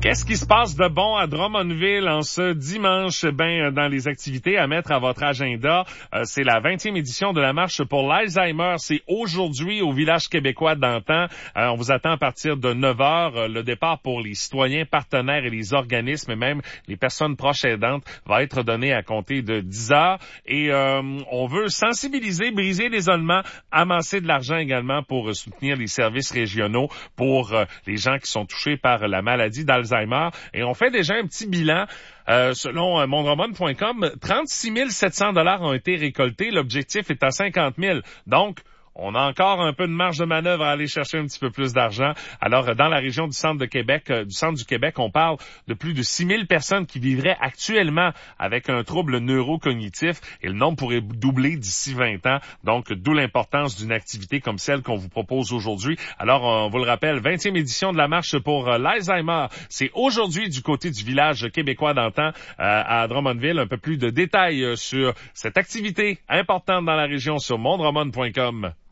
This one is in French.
Qu'est-ce qui se passe de bon à Drummondville en ce dimanche? Dans les activités à mettre à votre agenda, c'est la 20e édition de la marche pour l'Alzheimer. C'est aujourd'hui au village québécois d'Antan. On vous attend à partir de 9h. Le départ pour les citoyens, partenaires et les organismes et même les personnes proches aidantes va être donné à compter de 10h. Et on veut sensibiliser, briser l'isolement, amasser de l'argent également pour soutenir les services régionaux pour les gens qui sont touchés par la maladie d'Alzheimer. Et on fait déjà un petit bilan. Selon mondromon.com, 36 700 $ ont été récoltés. L'objectif est à 50 000. Donc, on a encore un peu de marge de manœuvre à aller chercher un petit peu plus d'argent. Alors, dans la région du centre du Québec, on parle de plus de 6 000 personnes qui vivraient actuellement avec un trouble neurocognitif et le nombre pourrait doubler d'ici 20 ans. Donc, d'où l'importance d'une activité comme celle qu'on vous propose aujourd'hui. Alors, on vous le rappelle, 20e édition de la marche pour l'Alzheimer. C'est aujourd'hui du côté du village québécois d'Antan à Drummondville. Un peu plus de détails sur cette activité importante dans la région sur mondromon.com.